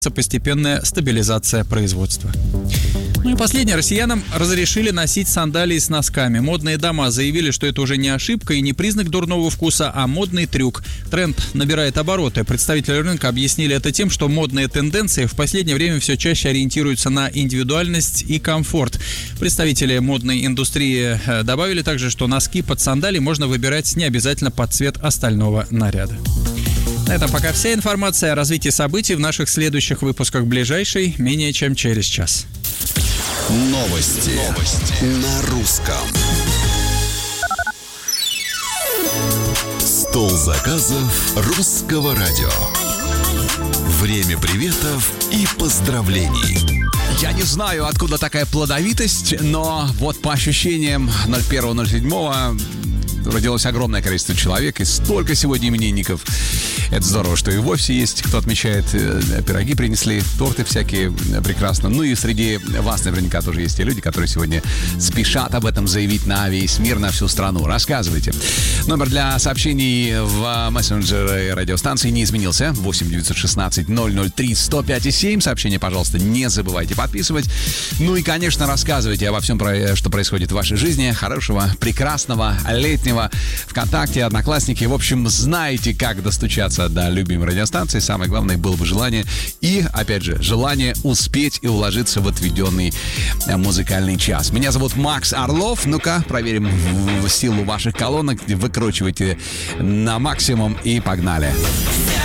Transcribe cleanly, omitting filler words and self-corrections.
постепенная стабилизация производства. Ну и последнее. Россиянам разрешили носить сандалии с носками. Модные дома заявили, что это уже не ошибка и не признак дурного вкуса, а модный трюк. Тренд набирает обороты. Представители рынка объяснили это тем, что модные тенденции в последнее время все чаще ориентируются на индивидуальность и комфорт. Представители модной индустрии добавили также, что носки под сандалии можно выбирать не обязательно под цвет остального наряда. На этом пока вся информация о развитии событий в наших следующих выпусках ближайшей менее чем через час. Новости на русском. Стол заказов русского радио. Время приветов и поздравлений. Я не знаю, откуда такая плодовитость, но вот по ощущениям 01.07 родилось огромное количество человек и столько сегодня именинников. Это здорово, что и вовсе есть, кто отмечает, пироги принесли, торты всякие, прекрасно. Ну и среди вас наверняка тоже есть те люди, которые сегодня спешат об этом заявить на весь мир, на всю страну. Рассказывайте. Номер для сообщений в мессенджеры радиостанции не изменился. 8 916 003 105 7. Сообщения, пожалуйста, не забывайте подписывать. Ну и, конечно, рассказывайте обо всем, что происходит в вашей жизни. Хорошего, прекрасного, летнего. ВКонтакте, Одноклассники. В общем, знаете, как достучаться до любимой радиостанции. Самое главное было бы желание и, опять же, желание успеть и уложиться в отведенный музыкальный час. Меня зовут Макс Орлов. Ну-ка, проверим силу ваших колонок. Выкручивайте на максимум и погнали.